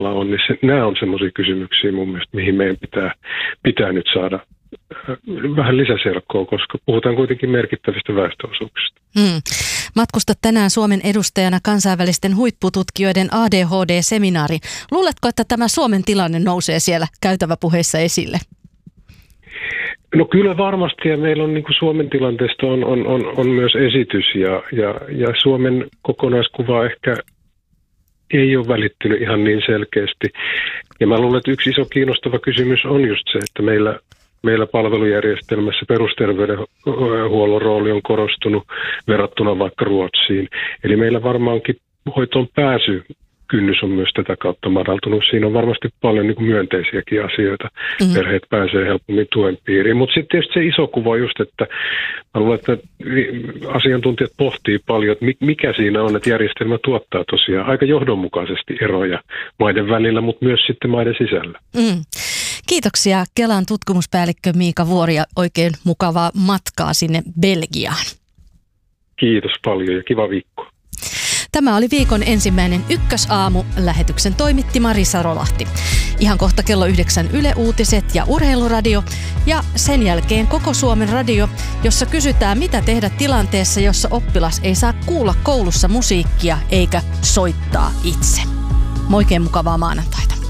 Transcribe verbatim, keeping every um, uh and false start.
on, niin se, nämä on semmoisia kysymyksiä mun mielestä, mihin meidän pitää, pitää nyt saada vähän lisäselkoa, koska puhutaan kuitenkin merkittävistä väestöosuuksista. Hmm. Matkustat tänään Suomen edustajana kansainvälisten huippututkijoiden A D H D-seminaari. Luuletko, että tämä Suomen tilanne nousee siellä käytäväpuheissa esille? No kyllä varmasti, ja meillä on niin kuin Suomen tilanteesta on, on, on, on myös esitys, ja, ja, ja Suomen kokonaiskuva ehkä ei ole välittynyt ihan niin selkeästi. Ja mä luulen, että yksi iso kiinnostava kysymys on just se, että meillä Meillä palvelujärjestelmässä perusterveydenhuollon rooli on korostunut verrattuna vaikka Ruotsiin. Eli meillä varmaankin hoitoon pääsy kynnys on myös tätä kautta madaltunut. Siinä on varmasti paljon niin kuin myönteisiäkin asioita. Mm-hmm. Perheet pääsee helpommin tuen piiriin. Mutta sitten tietysti se iso kuva just, että mä luulen, että asiantuntijat pohtii paljon, että mikä siinä on, että järjestelmä tuottaa tosiaan aika johdonmukaisesti eroja maiden välillä, mutta myös sitten maiden sisällä. Mm. Kiitoksia Kelan tutkimuspäällikkö Miika Vuori ja oikein mukavaa matkaa sinne Belgiaan. Kiitos paljon ja kiva viikko. Tämä oli viikon ensimmäinen Ykkösaamu. Lähetyksen toimitti Marisa Rolahti. Ihan kohta kello yhdeksän Yle Uutiset ja Urheiluradio ja sen jälkeen Koko Suomen radio, jossa kysytään mitä tehdä tilanteessa, jossa oppilas ei saa kuulla koulussa musiikkia eikä soittaa itse. Oikein mukavaa maanantaita.